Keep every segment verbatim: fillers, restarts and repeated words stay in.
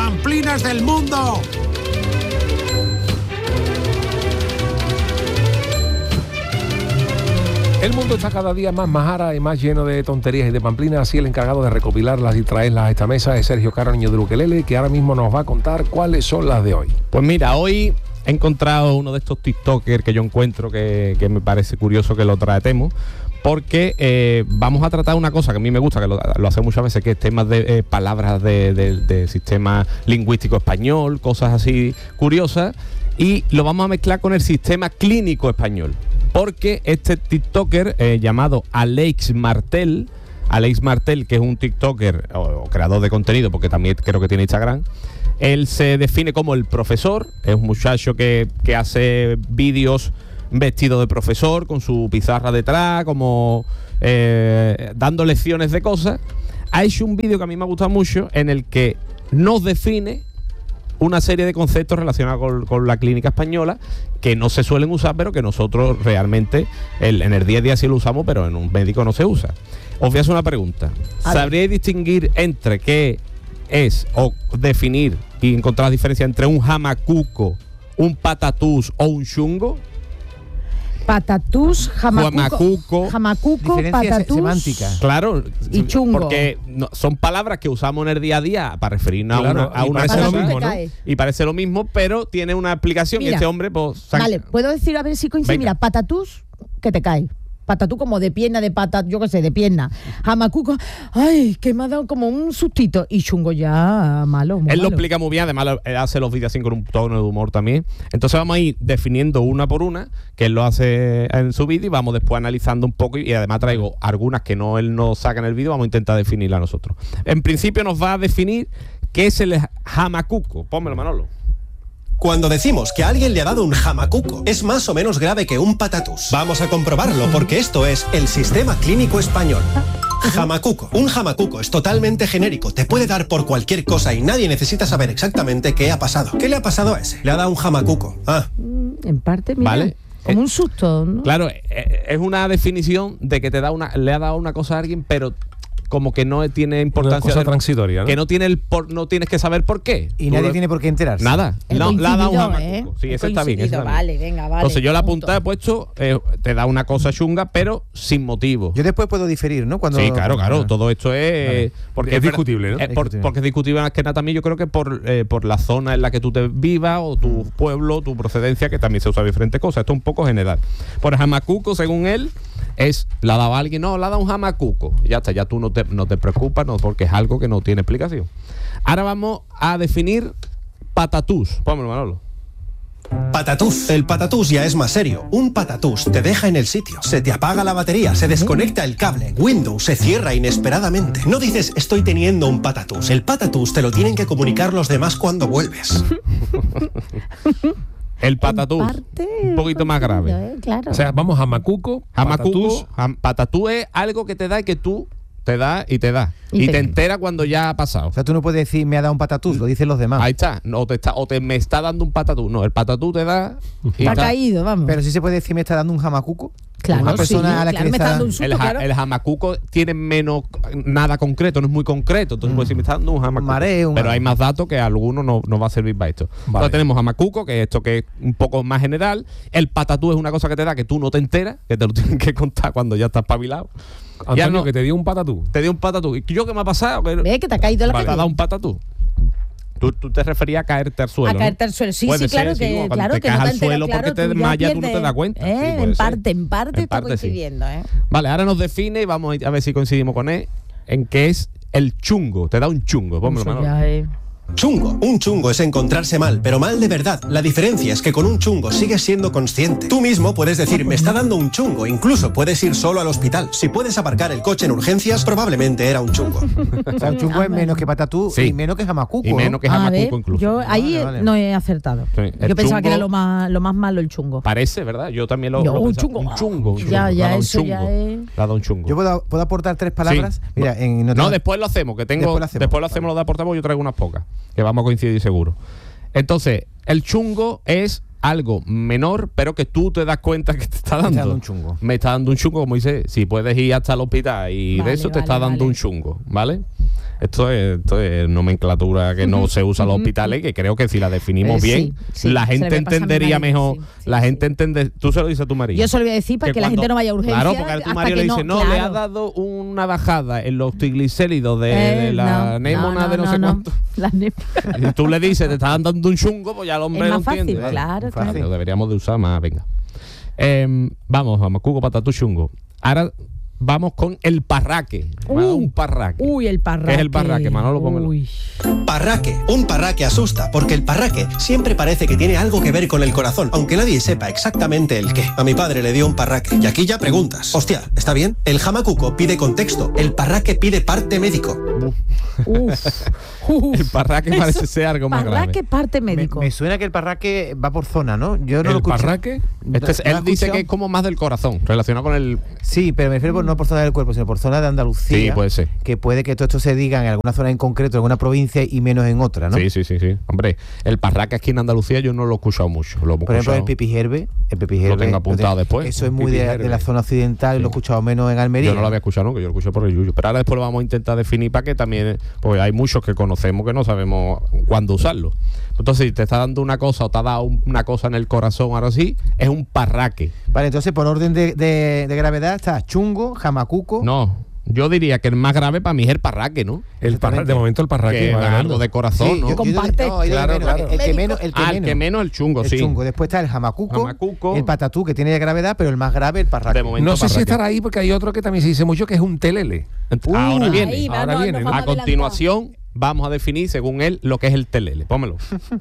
pamplinas del mundo. El mundo está cada día más majara y más lleno de tonterías y de pamplinas, así el encargado de recopilarlas y traerlas a esta mesa es Sergio Caro, niño de Ukelele, que ahora mismo nos va a contar cuáles son las de hoy. Pues mira, hoy he encontrado uno de estos TikTokers que yo encuentro que, que me parece curioso que lo tratemos, porque eh, vamos a tratar una cosa que a mí me gusta, que lo, lo hace muchas veces, que es temas de eh, palabras de, de, de sistema lingüístico español, cosas así curiosas, y lo vamos a mezclar con el sistema clínico español. Porque este TikToker eh, llamado Alex Martel, Alex Martel, que es un TikToker o, o creador de contenido, porque también creo que tiene Instagram, él se define como el profesor, es un muchacho que, que hace vídeos vestido de profesor, con su pizarra detrás, como eh, dando lecciones de cosas. Ha hecho un vídeo que a mí me ha gustado mucho, en el que nos define una serie de conceptos relacionados con, con la clínica española que no se suelen usar, pero que nosotros realmente el, en el día a día sí lo usamos, pero en un médico no se usa. Os voy a hacer una pregunta. ¿Sabríais distinguir entre qué es, o definir y encontrar la diferencia entre un jamacuco, un patatús o un chungo? Patatús, jamacuco, jamacuco, jamacuco patatús semántica. Claro, y chungo. Porque no, son palabras que usamos en el día a día para referirnos Claro, a una, a y una parece cosa, lo mismo, ¿no? Y parece lo mismo, pero tiene una explicación. Mira, y este hombre, pues... Vale, puedo decir a ver si coincide. Venga. Mira, patatús, que te cae. Patatú como de pierna, de pata, yo qué sé, de pierna. Jamacuco, ay, que me ha dado como un sustito. Y chungo ya malo, muy Él lo malo. explica muy bien, además él hace los vídeos así con un tono de humor también. Entonces vamos a ir definiendo una por una, que él lo hace en su vídeo, y vamos después analizando un poco, y además traigo algunas que no él no saca en el vídeo, vamos a intentar definirla nosotros. En principio nos va a definir qué es el jamacuco. Pónmelo, Manolo. Cuando decimos que a alguien le ha dado un jamacuco, es más o menos grave que un patatús. Vamos a comprobarlo, porque esto es el sistema clínico español. Jamacuco. Un jamacuco es totalmente genérico, te puede dar por cualquier cosa y nadie necesita saber exactamente qué ha pasado. ¿Qué le ha pasado a ese? Le ha dado un jamacuco. Ah. En parte, mira, Vale. como Eh, un susto, ¿no? Claro, eh, es una definición de que te da una, le ha dado una cosa a alguien, pero como que no tiene importancia. Una cosa de- transitoria, ¿no? Que no tiene el por, no tienes que saber por qué. Y Tú nadie lo- tiene por qué enterarse. Nada. He No, le ha dado un coincidido, jamacuco. ¿eh? Sí, He ese está bien. ese coincidido, está bien. vale, venga, vale. Entonces yo la punto. apuntada he puesto, eh, te da una cosa chunga, pero sin motivo. Yo después puedo diferir, ¿no? Cuando, Sí, claro, claro. Todo esto es. Vale. Porque Es ver- discutible, ¿no? eh, por- Discutible. porque es discutible más que nada también, yo creo que por, eh, por la zona en la que tú te vivas, o tu pueblo, tu procedencia, que también se usa diferentes cosas. Esto es un poco general. Por jamacuco, según él, es, la daba a alguien, no, la da un jamacuco. Ya está, ya tú no te, no te preocupas, no, porque es algo que no tiene explicación. Ahora vamos a definir patatús. Pónmelo, Manolo. Patatús. El patatús ya es más serio. Un patatús te deja en el sitio. Se te apaga la batería, se desconecta el cable. Windows se cierra inesperadamente. No dices estoy teniendo un patatús. El patatús te lo tienen que comunicar los demás cuando vuelves. El patatús. parte, un poquito más grave. ¿eh? Claro. O sea, vamos a jamacuco, Jamacuco, patatús. jam- patatú es algo que te da y que tú te da y te da. Y Y, te- te entera cuando ya ha pasado. O sea, tú no puedes decir me ha dado un patatús, lo dicen los demás. Ahí está. No, te está. O te me está dando un patatú. No, el patatú te da. Y Está ta- caído, vamos. Pero sí se puede decir me está dando un jamacuco. claro, una persona sí, a la claro, que me está- está dando un susto, El, ja- claro. el jamacuco tiene menos nada concreto, no es muy concreto. Entonces, pues si me está dando un jamacuco. mareo, un- Pero hay más datos que a algunos no, no va a servir para esto. Vale. Entonces tenemos jamacuco, que es esto que es un poco más general. El patatú es una cosa que te da que tú no te enteras, que te lo tienen que contar cuando ya estás espabilado. Antonio, Ya no- que te dio un patatú. Te dio un patatú. ¿Y yo qué me ha pasado? Que- Ve que te ha caído la Vale, te ha calle. dado un patatú. Tú, tú te referías a caerte al suelo. A ¿no? caerte al suelo. Sí, Puede sí, claro ser, sí, que, como cuando claro te que caes no te al suelo enteras, porque claro, te tú ya desmayas, tú no te pierdes, das cuenta. ¿eh? Sí, puede en ser. parte, en parte En está parte, sí. coincidiendo, ¿eh? Vale, ahora nos define, vamos a ver si coincidimos con él, en qué es el chungo. Te da un chungo. Pónmelo, Eso Manolo. ya es- Chungo. Un chungo es encontrarse mal, pero mal de verdad. La diferencia es que con un chungo sigues siendo consciente. Tú mismo puedes decir, me está dando un chungo. Incluso puedes ir solo al hospital. Si puedes aparcar el coche en urgencias, probablemente era un chungo. O sea, un chungo Ah, es menos que patatús Sí. y menos que jamacuco. Y menos ¿no? que A jamacuco ver, incluso. yo ahí Vale, vale. no he acertado. Sí, el Yo pensaba que chungo- era lo más, lo más malo el chungo. Parece, ¿verdad? Yo también lo, Yo, lo un pensaba. chungo. Un chungo. un chungo. Ya, Le ya, ha dado un eso ya chungo. es- Le ha dado un chungo. Yo puedo, puedo aportar tres palabras. Sí. Mira, en, No, tengo- después lo hacemos, que tengo. Después Después lo lo hacemos. hacemos, lo de aportar, porque yo traigo unas pocas, que vamos a coincidir seguro. Entonces, el chungo es algo menor, pero que tú te das cuenta que te está dando. dando un chungo. Me está dando un chungo, como dice, si puedes ir hasta el hospital y Vale, de eso te vale, está dando vale. un chungo, ¿vale? Esto es, esto es nomenclatura que no se usa en los hospitales y que creo que si la definimos Eh, bien, sí, sí, la se le gente voy a pasar a mi entendería marido, mejor. sí, sí, la sí. gente entende. Tú se lo dices a tu marido. Yo se lo voy a decir para que, la gente no vaya a urgencia. Claro, porque a tu hasta marido que le dice, no, le claro. ha dado una bajada en los triglicéridos de, Eh, de la no, anémona no, de no, no, sé no. cuánto. La anémona. Y tú le dices, te están dando un chungo, pues ya el hombre Es lo más fácil, entiende. claro, Fácil. claro. Lo deberíamos de usar más, venga. Eh, vamos, vamos, Cuco Patatú Chungo. Ahora vamos con el parraque. Uh, un parraque. Uy, el parraque. ¿Qué es el parraque, Manolo? Pónmelo. Uy. Parraque. Un parraque asusta, porque el parraque siempre parece que tiene algo que ver con el corazón, aunque nadie sepa exactamente el qué. A mi padre le dio un parraque. Y aquí ya preguntas. Hostia, ¿está bien? El jamacuco pide contexto. El parraque pide parte médico. Uf. Uf. El parraque parece ser algo más grave. Parraque parte Me, médico. me suena que el parraque va por zona, ¿no? Yo no lo ¿El escuché. parraque? Este es- ¿No lo él has dice escuchado? que es como más del corazón, relacionado con el... Sí, pero me refiero por- no por zona del cuerpo, sino por zona de Andalucía. Sí, puede ser. Que puede que todo esto se diga en alguna zona en concreto, en alguna provincia y menos en otra, ¿no? Sí, sí, sí, sí. Hombre, el parraque aquí en Andalucía yo no lo he escuchado mucho. Lo hemos Por ejemplo, el escuchado. pipijerbe. El pipijerbe. tengo apuntado después. Eso es El muy de, pipijerbe. de la zona occidental y lo he escuchado menos en Almería. Yo no lo había escuchado nunca, yo lo escuché por el yuyu. Pero ahora después lo vamos a intentar definir para que también, pues hay muchos que conocemos que no sabemos cuándo usarlo. Entonces, si te está dando una cosa o te ha dado un- una cosa en el corazón, ahora sí, es un parraque. Vale, entonces por orden de, de- de gravedad está chungo, jamacuco. No, yo diría que el más grave para mí es el parraque, ¿no? El parra- de momento el parraque Que va es ganando. algo de corazón, Sí, ¿no? yo- yo- Comparte. no, yo digo Claro, menos, claro. El, el que Médico. menos, el que Ah, el menos. que menos el chungo, El sí. chungo. Después está el jamacuco, Jamacuco. el patatú, que tiene de gravedad, pero el más grave, el parraque. De momento No sé si parraque. estará ahí porque hay otro que también se dice mucho que es un telele. Uh, ahora viene. Ahí, ahora vamos, viene, nos ¿no? vamos A adelantar. continuación, vamos a definir, según él, lo que es el telele. Pómelo.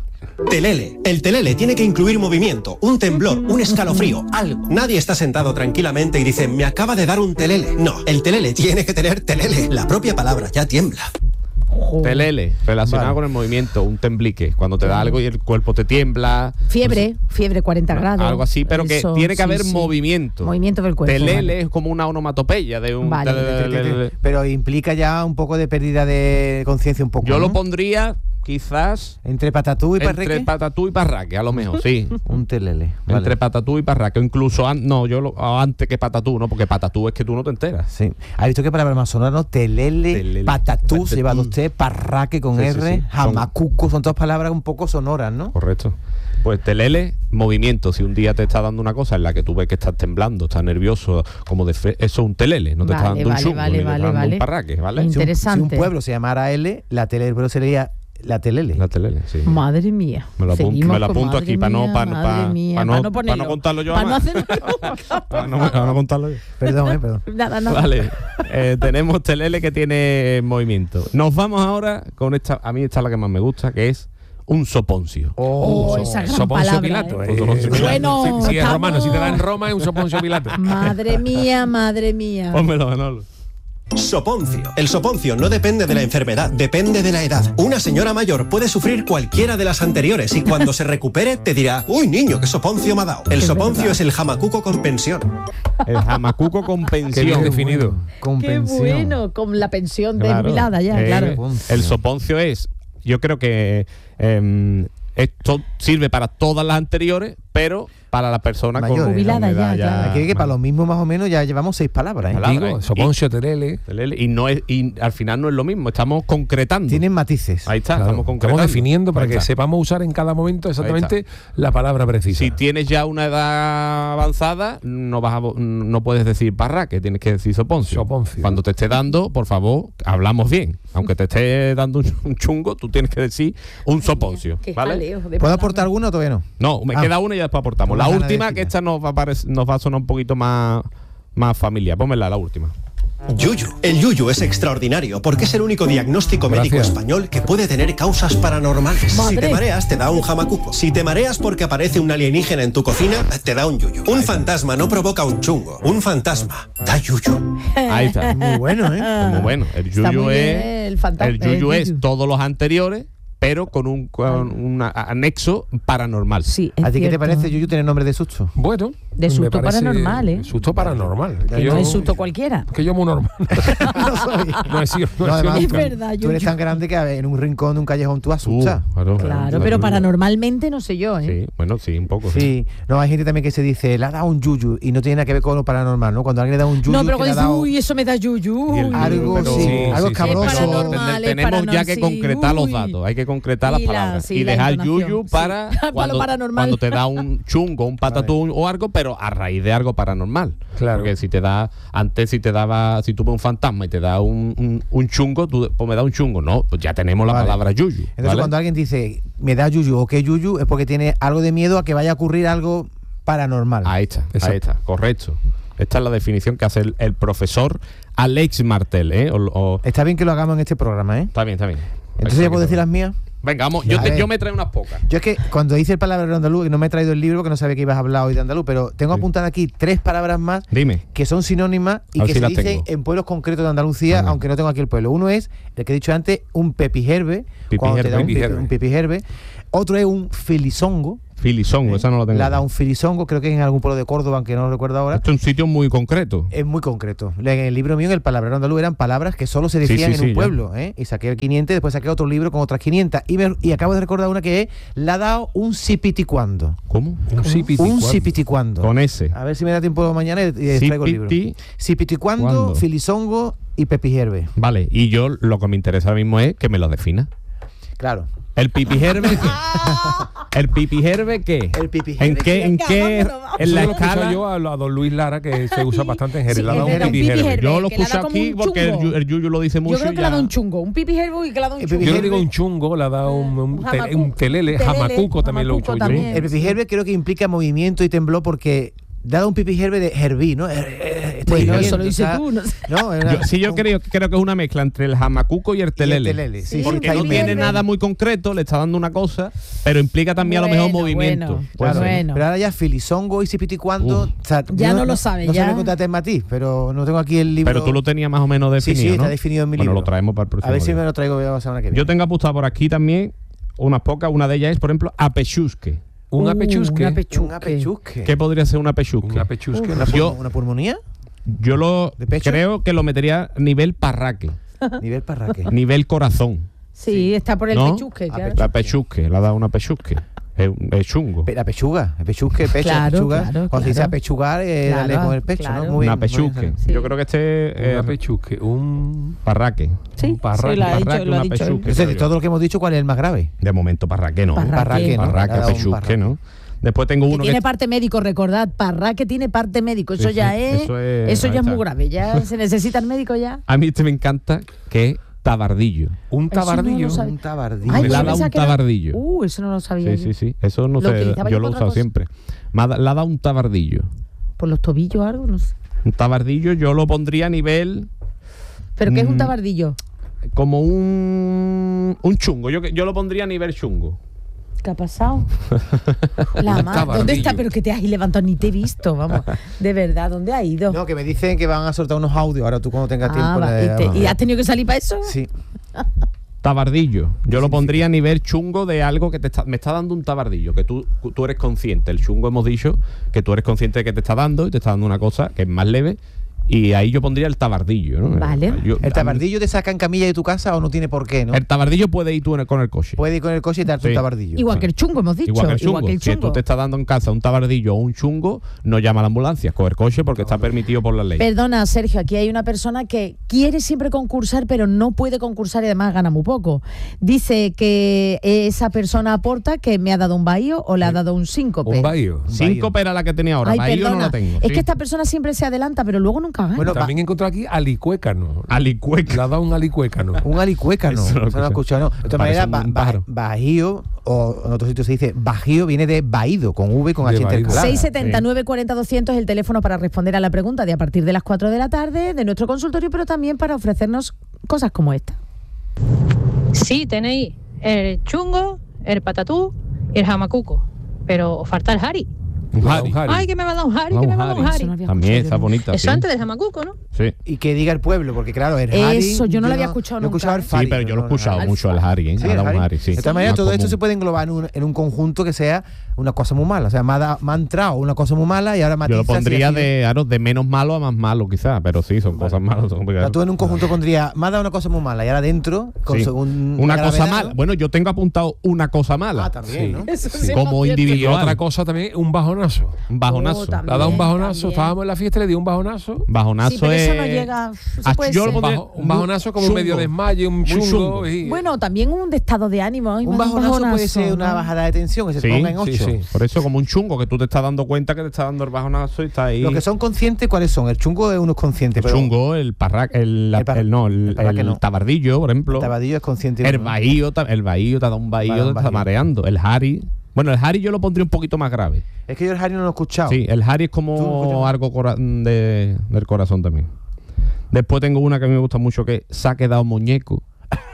Telele. El telele tiene que incluir movimiento, un temblor, un escalofrío, algo. Nadie está sentado tranquilamente y dice, me acaba de dar un telele. No, el telele tiene que tener telele. La propia palabra ya tiembla. Joder. Telele, relacionado Vale. con el movimiento, un temblique. Cuando te da algo y el cuerpo te tiembla. Fiebre, fiebre cuarenta grados. Algo así, pero que Eso, tiene que sí, haber sí. movimiento. Movimiento del cuerpo. Telele vale. es como una onomatopeya de un... Vale. telele. Pero implica ya un poco de pérdida de conciencia, un poco. Yo ¿no? lo pondría quizás Entre patatú y entre parraque. patatú y parraque, a lo mejor, sí. Un telele. Vale. Entre patatú y parraque, o incluso an- no, yo lo, antes que patatú, ¿no? Porque patatú es que tú no te enteras. Sí. ¿Has visto qué palabra más sonora, no? Telele, Telele, patatú, patatú. se lleva dos T, parraque con Sí, sí, R, sí. jamacuco, son todas palabras un poco sonoras, ¿no? Correcto. Pues telele, movimiento. Si un día te está dando una cosa en la que tú ves que estás temblando, estás nervioso, como de fe- eso es un telele, no te está Vale, dando un vale, chungo, vale, ni te vale, está dando vale. un parraque, ¿vale? Si un- Si un, Interesante. pueblo se llamara L, la tele del pueblo sería la telele. La telele, sí. Madre mía. Me lo apunto- Seguimos me lo con apunto madre aquí para no- mía, para no- madre para- mía, para no- para para no ponerlo. contarlo yo Para no además. hacer Para no, para no contarlo yo. Perdón, eh, perdón. nada, nada. Vale, eh, tenemos telele que tiene movimiento. Nos vamos ahora con esta, a mí esta es la que más me gusta, que es un soponcio. Oh, esa gran Soponcio palabra. Pilato. ¿eh? eh. Soponcio Pilato. Bueno, si, si es estamos- romano, si te da en Roma es un Soponcio Pilato. Madre mía, madre mía. Pónmelo, Manolo. Soponcio. El soponcio no depende de la enfermedad, depende de la edad. Una señora mayor puede sufrir cualquiera de las anteriores y cuando se recupere te dirá, uy niño, qué soponcio me ha dado. El Es soponcio verdad. es el jamacuco con pensión. El jamacuco con Qué bien pensión. definido. Con Qué pensión. bueno, con la pensión de Claro. jubilada ya, Eh, claro. Soponcio. El soponcio es, yo creo que em, esto sirve para todas las anteriores, pero para la persona Mayor, con Jubilada enfermedad ya, ya. Aquí hay que para lo mismo más o menos ya llevamos seis palabras, ¿eh? Palabra, Digo, ¿eh? Soponcio, telele. Telele, y no es y al final no es lo mismo, estamos concretando. Tienen matices. Ahí está, Claro, estamos concretando. estamos definiendo para Ahí que está. sepamos usar en cada momento exactamente la palabra precisa. Si tienes ya una edad avanzada, no vas a, vo- no puedes decir parraque, tienes que decir soponcio. Soponcio. Cuando te esté dando, por favor, hablamos bien. Aunque te esté dando un, un chungo, tú tienes que decir un soponcio, Qué ¿vale? jaleo de ¿Puedo palabras. aportar alguno o todavía no? No, me Ah. queda una y ya después aportamos. La Una gana de última, que decirla. esta nos va a parec- nos va a sonar un poquito más, más familiar. Pónmela, la última. Yuyu. El yuyu es extraordinario porque es el único diagnóstico médico Gracias. español que puede tener causas paranormales. Si Madre. te mareas, te da un jamacuco. Si te mareas porque aparece un alienígena en tu cocina, te da un yuyu. Un fantasma no provoca un chungo. Un fantasma da yuyu. Ahí está. Muy bueno, ¿eh? Muy bueno. El Está yuyu muy bien, es. el fantasma- El yuyu el es yuyu. todos los anteriores, pero con un, con un anexo paranormal. Sí, es ¿A ti qué te cierto. parece, Yuyu, tener nombre de susto? Bueno. De me susto parece- paranormal, ¿eh? Susto paranormal. No Que No yo, es susto cualquiera. que yo muy normal. No soy. No he sido, no he No, sido además, Es nunca. verdad, Tú eres Yuyu. tan grande que a ver, en un rincón de un callejón tú asustas. Uh, claro, Claro, la pero Yuyu. paranormalmente no sé yo, ¿eh? Sí, bueno, sí, un poco. Sí. Sí, no, hay gente también que se dice, le ha dado un yuyu y no tiene nada que ver con lo paranormal, ¿no? Cuando alguien le da un yuyu, No, pero que le cuando ha dices, dado uy, eso me da yuyu. Y el- uy. algo, pero- sí, Sí, algo sí, sí. escabroso. Es paranormal. Ten- tenemos paranormal, ya que sí, concretar los uy. datos, hay que concretar las Y la- palabras sí, y la dejar entonación, yuyu sí. para, Para lo cuando, paranormal. cuando te da un chungo, un patatún o algo, pero a raíz de algo paranormal. Claro. Porque si te da, antes si te daba, si tú ves un fantasma y te da un, un, un chungo, tú pues me da un chungo, no, pues ya tenemos la Vale. palabra yuyu. Entonces ¿vale? cuando alguien dice, me da yuyu o qué yuyu, es porque tiene algo de miedo a que vaya a ocurrir algo paranormal. Ahí está, Exacto. ahí está, correcto. Esta es la definición que hace el, el profesor Alex Martel, ¿eh? O- o- Está bien que lo hagamos en este programa, ¿eh? está bien, está bien. Entonces ya puedo decir las mías. Venga, vamos, Ya, yo, a te- ver. yo me traigo unas pocas. Yo es que cuando hice el palabra andaluz, que no me he traído el libro porque no sabía que ibas a hablar hoy de andaluz, pero tengo Sí. apuntadas aquí tres palabras más Dime. que son sinónimas y A ver que si se las dicen tengo. en pueblos concretos de Andalucía, Ah. aunque no tengo aquí el pueblo. Uno es el que he dicho antes, un pepijerbe, Pipijerbe. cuando te da un, pi- Pipijerbe. un pepijerbe. Otro es un filizongo, Filizongo, esa no la tengo. le ha dado un filizongo, creo que es en algún pueblo de Córdoba, aunque no lo recuerdo ahora. Esto es un sitio muy concreto. Es muy concreto. En el libro mío, en el palabrero andaluz, eran palabras que solo se Sí, decían sí, en sí, un ya. pueblo, ¿eh? Y saqué el quinientos, después saqué otro libro con otras quinientas. Y, me- y acabo de recordar una que es, le ha dado un sipiticuando. ¿Cómo? Un sipiti. Un sipiticuando. Con ese. A ver si me da tiempo mañana y, y les traigo el libro. Sipiti- Sipiticuando, ¿Cuándo? filizongo y pepijerbe. Vale, y yo lo que me interesa ahora mismo es que me lo defina. Claro. El pipijerbe. ¿El pipijerbe qué? El pipijerbe. ¿En qué? ¿En Venga, qué? vámonos, vámonos. En la Eso lo escucho escala. yo a, a don Luis Lara, que se usa bastante en Jerez. Sí, Le ha es dado un verdad, un pipijerbe. pipijerbe. Yo lo que le ha escucho dado como aquí un porque el, chungo. yu- el Yuyu lo dice mucho. Yo creo y que le ha ya- dado un chungo, un pipijerbo y que le ha dado un El chungo. Yo le digo un chungo, le ha dado un, un, Un te- jamacu- un telele, telele, jamacuco también lo jamacuco uso yo. también. El pepijerbe creo que implica movimiento y temblor porque dado un pipijerbe de herví, ¿no? Eh, eh, está Bueno, hirviendo, eso lo dices está- tú, no sé. No, es una- Yo- sí, yo creo, creo que es una mezcla entre el jamacuco y el telele. telele, sí, Sí, Porque está no hirviendo. tiene nada muy concreto, le está dando una cosa, pero implica también a lo mejor Bueno, movimiento. bueno, Puede Claro, ser. bueno. pero ahora ya filizongo y sipiticuando, Uf. o sea, Ya yo no lo sabe, no ya. sé contarte en matiz, pero no tengo aquí el libro. Pero tú lo tenías más o menos Sí, definido, sí, está ¿no? definido en mi Bueno, libro. lo traemos para el próximo A ver si día. me lo traigo la semana que viene. Yo tengo apuntado por aquí también unas pocas. Una de ellas es, por ejemplo, apechusque. Un Uh, apechusque. un un apechusque. apechusque. ¿Qué podría ser un apechusque? Un apechusque. ¿Una, Yo- pulmo- una pulmonía? Yo lo ¿De pecho? creo que lo metería nivel parraque, Nivel parraque. nivel corazón. Sí, está por el ¿No? pechusque, A claro. La pechusque, le ha dado una pechusque. Es, es chungo. Pe- La pechuga, el pechusque, el pecho, Claro, la pechuga. claro, Cuando se dice claro. apechugar, eh, Claro, darle con el pecho, claro. ¿no? Muy Una bien, muy bien. pechusque. Sí. Yo creo que este Un es apechusque. Un parraque. Sí, un parraque, sí, lo ha dicho, parraque, lo ha una dicho él. pechusque. Entonces, de todo lo que hemos dicho, ¿cuál es el más grave? De momento parraque no. Parraque. Parraque, ¿no? Parraque, Le ha dado un apechusque, parraque. ¿no? Después tengo Que uno tiene que... parte médico, recordad, Parraque tiene parte médico, eso Sí, ya sí, es, eso eso, es- ahí ya es muy está. grave, ya se necesita el médico ya. A mí este me encanta, que es tabardillo. un Eso no tabardillo. lo sabía. Un tabardillo. Ay, Me yo la ha dado pensaba un que era- tabardillo. Uh, eso no lo sabía Sí, yo. sí, sí. Eso no Lo sé, utilizaba yo yo lo he para usado otra cosa. siempre. Me ha da- le ha dado un tabardillo. Por los tobillos o algo, no sé. Un tabardillo yo lo pondría a nivel ¿Pero qué es un Mm. tabardillo? como un un chungo. Yo, que- yo lo pondría a nivel chungo. ¿Qué ha pasado? La Un madre. ¿Dónde tabardillo. está? Pero que te has levantado, ni te he visto, vamos. De verdad, ¿dónde ha ido? No, que me dicen que van a soltar unos audios. Ahora tú cuando tengas Ah, tiempo. va, le- ¿y, te- vamos. ¿y has tenido que salir para eso? Sí. Tabardillo. Yo lo pondría a nivel chungo de algo que te está, me está dando un tabardillo, que tú, tú eres consciente. El chungo hemos dicho que tú eres consciente de que te está dando y te está dando una cosa que es más leve. Y ahí yo pondría el tabardillo, ¿no? Vale. Yo- ¿El tabardillo te saca en camilla de tu casa o no tiene por qué, no? El tabardillo puede ir tú en el- con el coche. Puede ir con el coche y darte Sí. un tabardillo. Igual que el chungo, hemos dicho. Igual que el chungo. Igual que el Si tú chungo. te estás dando en casa un tabardillo o un chungo, no llama a la ambulancia, coger coche porque está permitido por la ley. Perdona, Sergio, aquí hay una persona que quiere siempre concursar, pero no puede concursar y además gana muy poco. Dice que esa persona aporta que me ha dado un bahío o le ha dado un síncope. Un bahío. Cinco era la que tenía ahora, Ay, Bahío perdona. no la tengo. Es sí. que esta persona siempre se adelanta, pero luego nunca gana. Bueno, También encontré aquí alicuécano. Alicueca. Le ha dado un alicuécano. Un alicuécano. Eso Eso no no lo he escuchado, no. De todas Parece maneras, un- ba- un ba- pájaro. bajío, o en otros sitios se dice bajío, viene de baído, con V y con De H baído. intercalada. seis siete nueve cuatro cero doscientos es el teléfono para responder a la pregunta de a partir de las cuatro de la tarde de nuestro consultorio, pero también para ofrecernos cosas como esta. Sí, tenéis el chungo, el patatú y el jamacuco. Pero os falta el jari. Un Harry. Ay, que me va a dar un Harry, Ah, que un me va a dar un Harry. Harry. Eso no había También escuchado está yo. bonita. Eso sí. antes del jamacuco, ¿no? Sí. Y que diga el pueblo, porque claro, el Harry. Eso yo no lo había escuchado Yo he nunca, escuchado ¿eh? el Sí, Fari, pero yo lo he no, escuchado no, mucho al Harry, ¿eh? Sí, Ha el dado un Harry. Harry, sí. De todas maneras, Más todo esto común. se puede englobar en un, en un conjunto que sea una cosa muy mala. O sea, me ha, da- me ha entrado una cosa muy mala y ahora Yo matiza. lo pondría así, así. de, claro, de menos malo a más malo, quizás, pero sí, son cosas malas. Son O sea, complicadas. tú en un conjunto pondrías, me ha dado una cosa muy mala y ahora dentro, con Sí. según Una la cosa gravedad, mala. ¿no? Bueno, yo tengo apuntado una cosa mala. Ah, también, ¿no? Eso Sí. sí Como es cierto. Y individual. otra cosa también, un bajonazo. Un bajonazo. Oh, también. Le ha dado un bajonazo, también. estábamos en la fiesta, le dio un bajonazo. Bajonazo Sí, pero es. eso no llega. Eso Ah, puede yo lo ser. Un, pondría- bajo- un bajonazo como un chungo. medio desmayo, un Muy chungo. chungo. y- Bueno, también un de estado de ánimo. Ay, Un me ha dado bajonazo puede ser ¿no? una bajada de tensión, que se Sí, ponga en sí, ocho. sí. Por eso, como un chungo, que tú te estás dando cuenta que te está dando el bajonazo y está ahí. Los que son conscientes, ¿cuáles son? El chungo es uno es consciente, el pero chungo, el parrac, el, la- El par- el- no, el, el parraque el no. tabardillo, por ejemplo. el tabadillo es consciente. El ¿no? bahío, ta- el bahío te da un bahío, Vale, un te está bahío. mareando. El Harry. Bueno, el Harry yo lo pondría un poquito más grave. Es que yo el Harry no lo he escuchado. Sí, el Harry es Tú lo como escuchas. algo cora- de, del corazón también. Después tengo una que a mí me gusta mucho, que se ha quedado muñeco.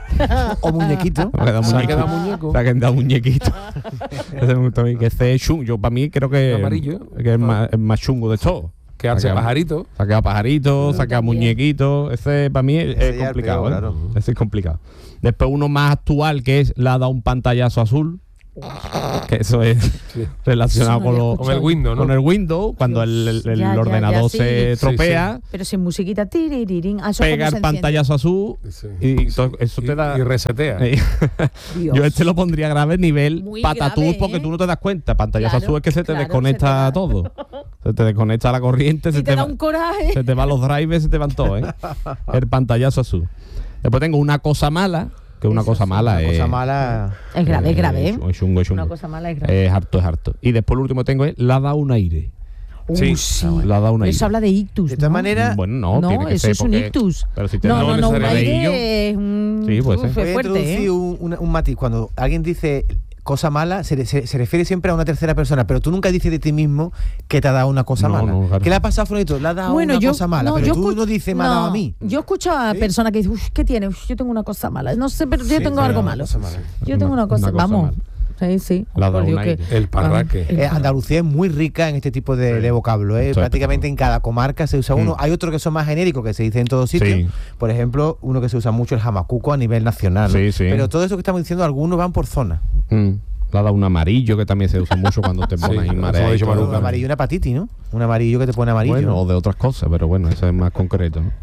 O muñequito. Se ha quedado Se ha muñeco. quedado muñeco. Se ha quedado muñequito. Ese me gusta a mí, que ese es chungo. Yo, para mí, creo que, El amarillo. que es más, es más chungo de todo. Quedarse Se ha quedado- pajarito. Se ha quedado pajarito, se ha quedado también. muñequito. Ese para mí es, Ese es ya es complicado. peor, ¿eh? claro. Ese es complicado. Después uno más actual, que es le ha dado un pantallazo azul. Que eso es Sí. relacionado Eso no con, había lo- Con el Windows, ¿no? con el Windows, cuando el, el- el Ya, ya, ordenador ya, sí. se Sí, tropea, Pero sin musiquita, tiririrín. Ah, eso es pega cuando el se pantallazo azul Sí. y to- eso te Y- da. Y resetea. Eh, Dios. Yo este lo pondría grave nivel Muy patatús grave, porque ¿eh? tú no te das cuenta. Pantallazo Claro, azul es que se te claro, desconecta se te da. todo. Se te desconecta la corriente, Y se te te, da va, un coraje. se te van los drivers, se te van todos, ¿eh? El pantallazo azul. Después tengo una cosa mala, que una Eso cosa sí, mala Una es. cosa mala. Es grave, es grave, ¿eh? Es chungo, es chungo. Una cosa mala es grave. Es harto, es harto. Y después lo último que tengo es la da un aire. Sí. Uh, sí. La da un Pero aire. eso habla de ictus. De todas ¿no? maneras, Bueno, no, No, tiene que eso ser es un porque- ictus. Pero si te No, da no, un no, un nervio- aire es un... Sí, puede ser. Uf, voy es a fuerte, introducir ¿eh? un, un- un matiz. Cuando alguien dice cosa mala, se, se- se refiere siempre a una tercera persona, pero tú nunca dices de ti mismo que te ha dado una cosa No, mala. no, claro. ¿Qué le ha pasado a Florito? Le ha dado una cosa mala, pero yo tú escu- no dices me ha dado a mí. Yo escucho a ¿Sí? personas que dicen, uff, ¿qué tiene? Uf, yo tengo una cosa mala. No sé, pero yo Sí, tengo pero algo una malo. cosa mala. Yo tengo una cosa, vamos. mala. Sí, sí. La ha dado Por Dios un que- aire. El parraque. El Eh, Andalucía es muy rica en este tipo de, de vocablo. ¿eh? Eso es Prácticamente en cada comarca se usa uno. Mm. Hay otros que son más genéricos, que se dice en todos sitios. Sí. Por ejemplo, uno que se usa mucho, el jamacuco a nivel nacional. ¿no? Sí, sí. Pero todo eso que estamos diciendo, algunos van por zona. Mm. Le ha dado un amarillo, que también se usa mucho cuando te pones Sí, ahí eso mareado lo ha y dicho todo. Maruca. Un amarillo y una hepatitis, ¿no? Un amarillo que te pone amarillo. Bueno, o de otras cosas, pero bueno, eso es más concreto, ¿no?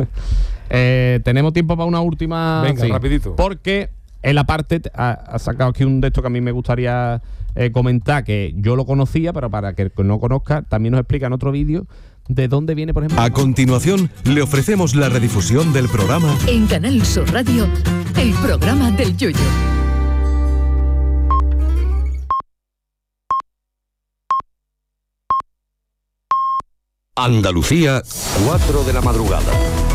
Eh, tenemos tiempo para una última. Venga, rapidito. Porque en la parte ha, ha sacado aquí un de estos que a mí me gustaría eh, comentar, que yo lo conocía, pero para que el que no conozca, también nos explica en otro vídeo de dónde viene, por ejemplo. A continuación, le ofrecemos la redifusión del programa En Canal Sur Radio, el programa del Yoyo. Andalucía, cuatro de la madrugada.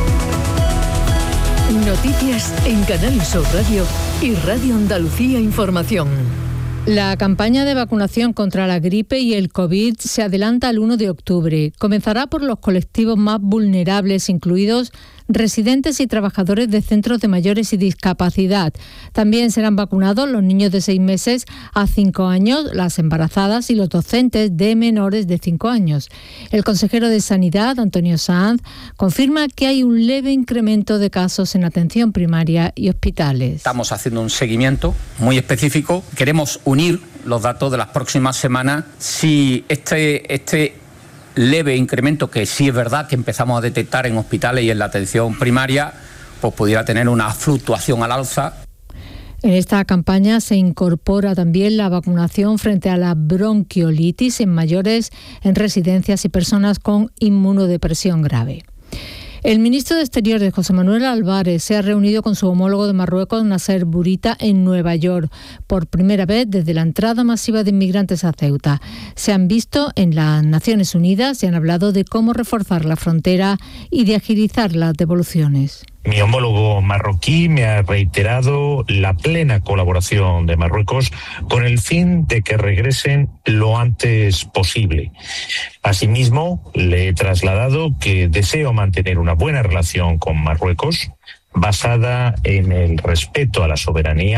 Noticias en Canal Sur Radio y Radio Andalucía Información. La campaña de vacunación contra la gripe y el COVID se adelanta al uno de octubre. Comenzará por los colectivos más vulnerables, incluidos residentes y trabajadores de centros de mayores y discapacidad. También serán vacunados los niños de seis meses a cinco años, las embarazadas y los docentes de menores de cinco años. El consejero de Sanidad, Antonio Sanz, confirma que hay un leve incremento de casos en atención primaria y hospitales. Estamos haciendo un seguimiento muy específico. Queremos unir los datos de las próximas semanas. Si este, este leve incremento, que sí es verdad que empezamos a detectar en hospitales y en la atención primaria, pues pudiera tener una fluctuación al alza. En esta campaña se incorpora también la vacunación frente a la bronquiolitis en mayores, en residencias y personas con inmunodepresión grave. El ministro de Exteriores, José Manuel Álvarez, se ha reunido con su homólogo de Marruecos, Nasser Bourita, en Nueva York, por primera vez desde la entrada masiva de inmigrantes a Ceuta. Se han visto en las Naciones Unidas y han hablado de cómo reforzar la frontera y de agilizar las devoluciones. Mi homólogo marroquí me ha reiterado la plena colaboración de Marruecos con el fin de que regresen lo antes posible. Asimismo, le he trasladado que deseo mantener una buena relación con Marruecos basada en el respeto a la soberanía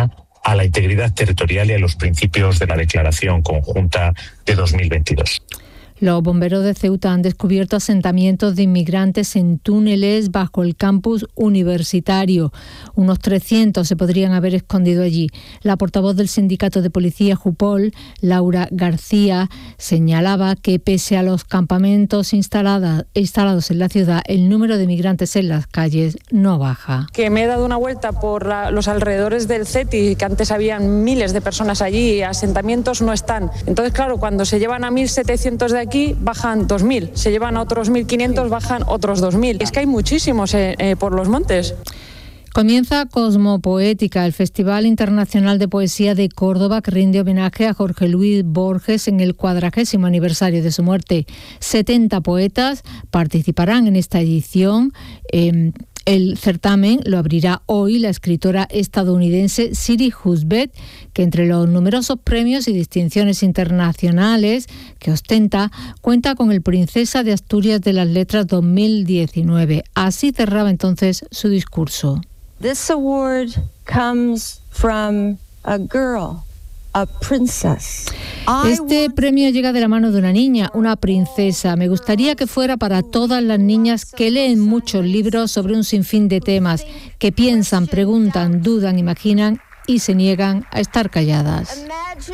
a la integridad territorial y a los principios de la Declaración Conjunta de dos mil veintidós. Los bomberos de Ceuta han descubierto asentamientos de inmigrantes en túneles bajo el campus universitario. Unos trescientos se podrían haber escondido allí. La portavoz del sindicato de policía Jupol, Laura García, señalaba que pese a los campamentos instalados, instalados en la ciudad, el número de migrantes en las calles no baja. Que me he dado una vuelta por la, los alrededores del CETI, que antes habían miles de personas allí y asentamientos no están. Entonces, claro, cuando se llevan a mil setecientos de aquí, bajan dos mil. Se llevan a otros mil quinientos, bajan otros dos mil. Es que hay muchísimos eh, eh, por los montes. Comienza Cosmopoética, el Festival Internacional de Poesía de Córdoba, que rinde homenaje a Jorge Luis Borges en el cuadragésimo aniversario de su muerte. setenta poetas participarán en esta edición. Eh, El certamen lo abrirá hoy la escritora estadounidense Siri Husbeth, que entre los numerosos premios y distinciones internacionales que ostenta, cuenta con el Princesa de Asturias de las Letras dos mil diecinueve. Así cerraba entonces su discurso. This award comes from a girl. A princess. Este premio llega de la mano de una niña, una princesa. Me gustaría que fuera para todas las niñas que leen muchos libros sobre un sinfín de temas, que piensan, preguntan, dudan, imaginan y se niegan a estar calladas.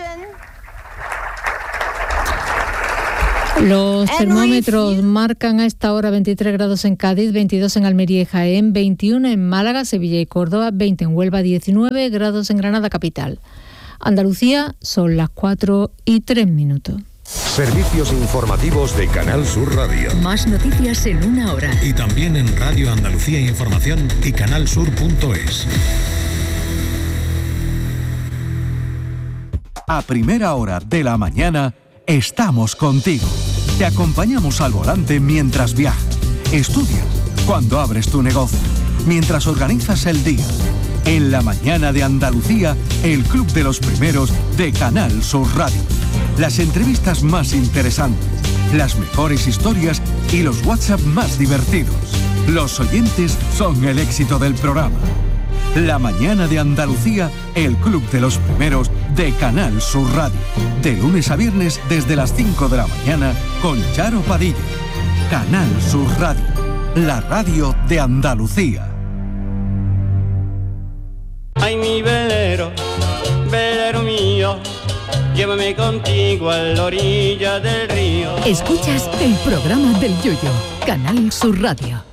Los termómetros marcan a esta hora veintitrés grados en Cádiz, veintidós en Almería y Jaén, veintiuno en Málaga, Sevilla y Córdoba, veinte en Huelva, diecinueve grados en Granada capital. Andalucía, son las cuatro y tres minutos. Servicios informativos de Canal Sur Radio. Más noticias en una hora. Y también en Radio Andalucía Información y canalsur punto es. A primera hora de la mañana estamos contigo. Te acompañamos al volante mientras viajas, estudias, cuando abres tu negocio, mientras organizas el día. En la mañana de Andalucía, el Club de los Primeros de Canal Sur Radio. Las entrevistas más interesantes, las mejores historias y los WhatsApp más divertidos. Los oyentes son el éxito del programa. La mañana de Andalucía, el Club de los Primeros de Canal Sur Radio. De lunes a viernes desde las cinco de la mañana con Charo Padilla. Canal Sur Radio, la radio de Andalucía. Ay, mi velero, velero mío, llévame contigo a la orilla del río. Escuchas el programa del Yoyo, Canal Sur Radio.